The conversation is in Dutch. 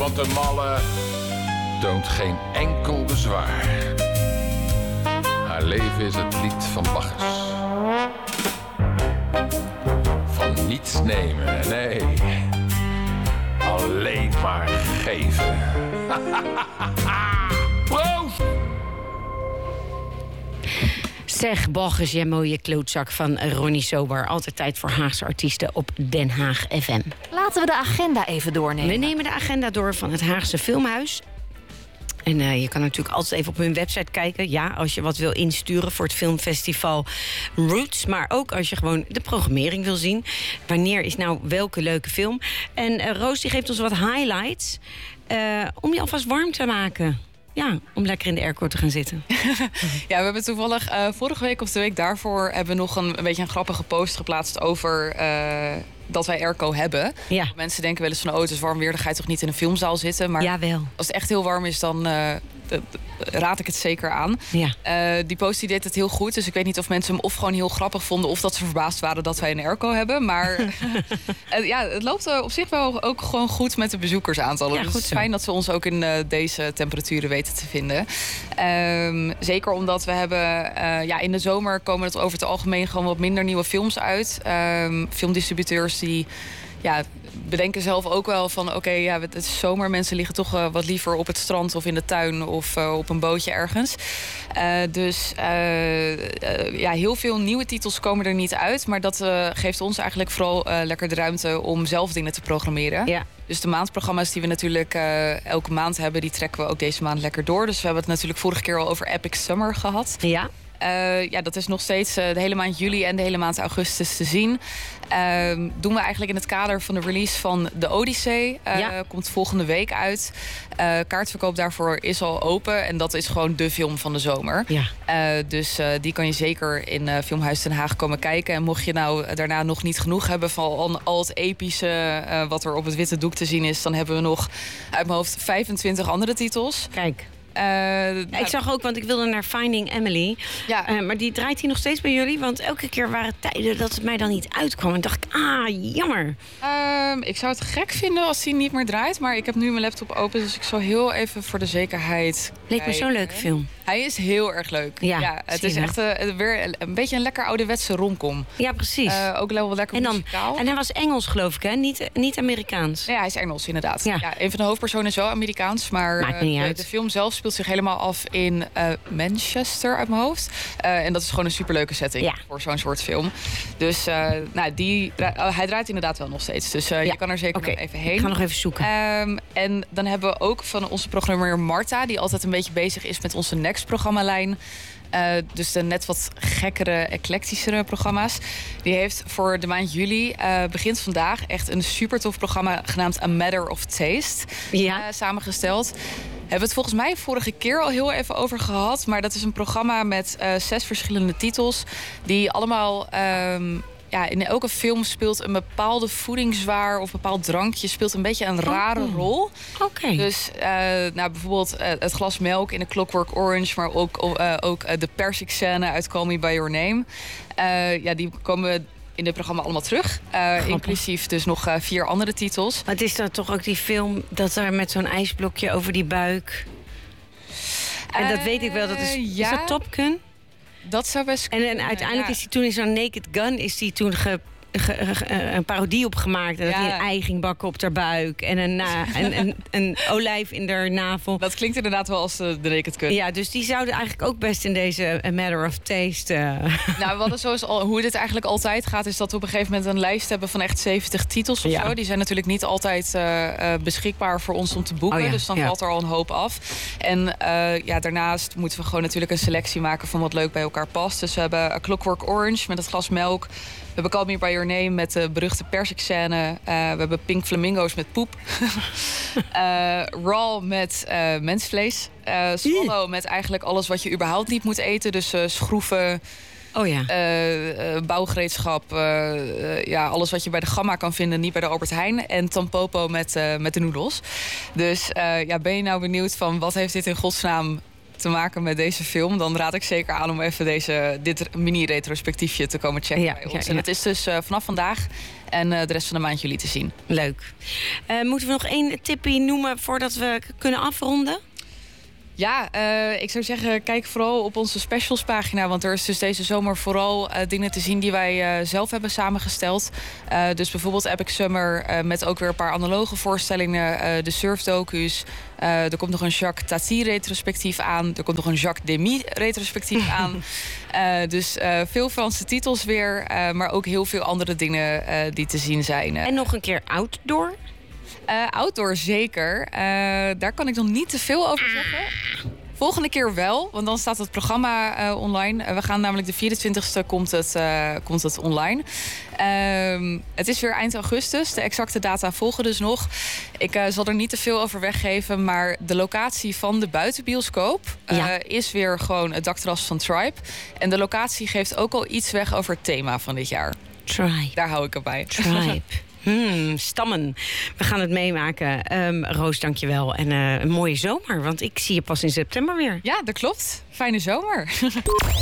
Want de malle toont geen enkel bezwaar. Haar leven is het lied van Bacchus. Van niets nemen, nee. Alleen maar geven. Proost! Zeg, Bacchus, jij mooie klootzak van Ronnie Sober. Altijd tijd voor Haagse artiesten op Den Haag FM. Laten we de agenda even doornemen. We nemen de agenda door van het Haagse Filmhuis. En je kan natuurlijk altijd even op hun website kijken. Ja, als je wat wil insturen voor het filmfestival Roots. Maar ook als je gewoon de programmering wil zien. Wanneer is nou welke leuke film? En Roos die geeft ons wat highlights. Om je alvast warm te maken. Ja, om lekker in de airco te gaan zitten. Ja, we hebben toevallig vorige week of de week daarvoor... hebben we nog een beetje een grappige post geplaatst over... dat wij airco hebben. Ja. Mensen denken wel eens van, het is warm weer, dan ga je toch niet in een filmzaal zitten. Maar Jawel. als het echt heel warm is, dan raad ik het zeker aan. Ja. Die post die deed het heel goed. Dus ik weet niet of mensen hem of gewoon heel grappig vonden... of dat ze verbaasd waren dat wij een airco hebben. Maar het loopt op zich wel ook gewoon goed met de bezoekersaantallen. Ja, dus goed het is zo. fijn dat ze ons ook in deze temperaturen weten te vinden. Zeker omdat we hebben... in de zomer komen er over het algemeen gewoon wat minder nieuwe films uit. Filmdistributeurs die... bedenken zelf ook wel van... het is zomer, mensen liggen toch wat liever op het strand... of in de tuin of op een bootje ergens. Heel veel nieuwe titels komen er niet uit... maar dat geeft ons eigenlijk vooral lekker de ruimte... om zelf dingen te programmeren. Ja. Dus de maandprogramma's die we natuurlijk elke maand hebben... die trekken we ook deze maand lekker door. Dus we hebben het natuurlijk vorige keer al over Epic Summer gehad. Ja. Dat is nog steeds de hele maand juli en de hele maand augustus te zien. Doen we eigenlijk in het kader van de release van de Odyssee. Komt volgende week uit. Kaartverkoop daarvoor is al open. En dat is gewoon de film van de zomer. Ja. Dus die kan je zeker in Filmhuis Den Haag komen kijken. En mocht je nou daarna nog niet genoeg hebben... van al het epische wat er op het witte doek te zien is... dan hebben we nog uit mijn hoofd 25 andere titels. Kijk. Ik zag ook, want ik wilde naar Finding Emily. Ja. Maar die draait hier nog steeds bij jullie? Want elke keer waren tijden dat het mij dan niet uitkwam. En dacht ik, jammer. Ik zou het gek vinden als die niet meer draait. Maar ik heb nu mijn laptop open, dus ik zal heel even voor de zekerheid Leek me zo'n leuke film. Hij is heel erg leuk. Ja, het is echt weer een beetje een lekker ouderwetse romcom. Ja, precies. Ook wel lekker muzikaal. En hij was Engels, geloof ik, hè? Niet Amerikaans. Ja, hij is Engels, inderdaad. Ja. Een van de hoofdpersonen is wel Amerikaans. Maar Maakt me niet uit. de film zelf speelt zich helemaal af in Manchester uit mijn hoofd. En dat is gewoon een superleuke setting voor zo'n soort film. Dus hij draait inderdaad wel nog steeds. Dus je kan er zeker nog even heen. Ik ga nog even zoeken. En dan hebben we ook van onze programmeur Marta... die altijd een beetje bezig is met onze Next-programmalijn... dus de net wat gekkere, eclectischere programma's. Die heeft voor de maand juli, begint vandaag... echt een super tof programma genaamd A Matter of Taste samengesteld. Hebben we het volgens mij vorige keer al heel even over gehad. Maar dat is een programma met 6 verschillende titels... die allemaal... in elke film speelt een bepaalde voedingswaar... of een bepaald drankje speelt een beetje een rare rol. Oké. Dus bijvoorbeeld het glas melk in A Clockwork Orange... maar ook de persikscène uit Call Me By Your Name. Die komen in dit programma allemaal terug. Inclusief dus nog 4 andere titels. Maar het is dan toch ook die film dat er met zo'n ijsblokje over die buik... En dat weet ik wel. Dat is dat Top Gun? Dat zou best kunnen. En uiteindelijk is hij toen in zo'n Naked Gun... is hij toen een parodie opgemaakt. En dat hij een ei ging bakken op haar buik. En een olijf in haar navel. Dat klinkt inderdaad wel als de Naked Gun. Ja, dus die zouden eigenlijk ook best in deze A Matter of Taste... Nou, wat zoals hoe dit eigenlijk altijd gaat... is dat we op een gegeven moment een lijst hebben van echt 70 titels of zo. Die zijn natuurlijk niet altijd beschikbaar voor ons om te boeken. Dus dan valt er al een hoop af. En daarnaast moeten we gewoon natuurlijk een selectie maken... van wat leuk bij elkaar past. Dus we hebben A Clockwork Orange met het glas melk... We hebben Call Me By Your Name met de beruchte persikscène. We hebben Pink Flamingo's met poep. Raw met mensvlees. Swallow met eigenlijk alles wat je überhaupt niet moet eten. Dus schroeven, bouwgereedschap. Alles wat je bij de Gamma kan vinden, niet bij de Albert Heijn. En Tampopo met de noedels. Dus ben je nou benieuwd van wat heeft dit in godsnaam te maken met deze film... dan raad ik zeker aan om even dit mini-retrospectiefje te komen checken bij ons. En het is dus vanaf vandaag en de rest van de maand juli te zien. Leuk. Moeten we nog 1 tipje noemen voordat we kunnen afronden? Ja, ik zou zeggen, kijk vooral op onze specialspagina. Want er is dus deze zomer vooral dingen te zien die wij zelf hebben samengesteld. Dus bijvoorbeeld Epic Summer met ook weer een paar analoge voorstellingen. De surfdocu's. Er komt nog een Jacques Tati retrospectief aan. Er komt nog een Jacques Demy retrospectief aan. Dus veel Franse titels weer. Maar ook heel veel andere dingen die te zien zijn. En nog een keer outdoor? Outdoor zeker. Daar kan ik nog niet te veel over zeggen. Volgende keer wel, want dan staat het programma online. We gaan namelijk de 24e komt het online. Het is weer eind augustus. De exacte data volgen dus nog. Ik zal er niet te veel over weggeven, maar de locatie van de buitenbioscoop is weer gewoon het dakterras van Tribe. En de locatie geeft ook al iets weg over het thema van dit jaar. Tribe. Daar hou ik erbij. Tribe. Stammen. We gaan het meemaken. Roos, dank je wel. En een mooie zomer, want ik zie je pas in september weer. Ja, dat klopt. Fijne zomer.